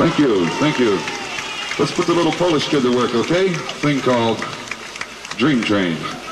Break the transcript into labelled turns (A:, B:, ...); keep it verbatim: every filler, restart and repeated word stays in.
A: Thank you, thank you. Let's put the little Polish kid to work, okay? Thing called Dream Train.